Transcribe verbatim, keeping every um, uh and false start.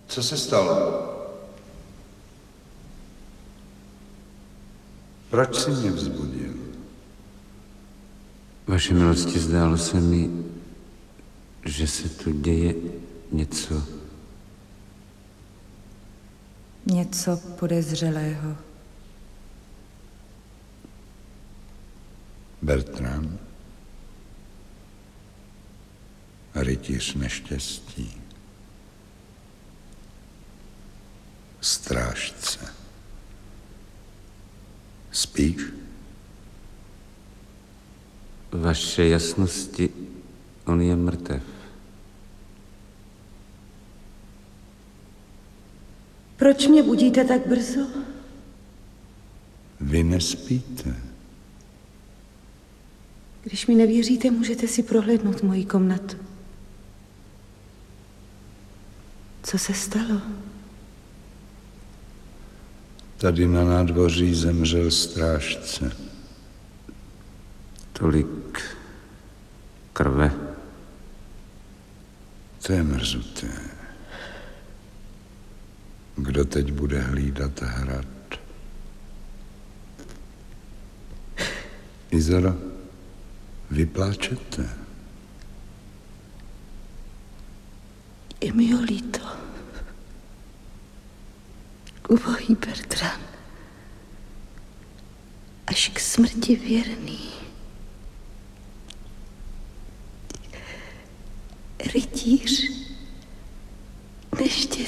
Co se stalo? Proč jsi mě vzbudil? Vaše milosti, zdálo se mi, že se tu děje něco. Něco podezřelého. Bertrand? Rytíř neštěstí. Strážce. Spíš? Vaše jasnosti, on je mrtev. Proč mě budíte tak brzo? Vy nespíte. Když mi nevěříte, můžete si prohlédnout moji komnatu. Co se stalo? Tady na nádvoří zemřel strážce. Tolik krve. To je mrzuté. Kdo teď bude hlídat hrad? Izoro, vy pláčete. Je mi ho líto. Ubohý Bertrand. Až k smrti věrný. Rytíř neštěstí.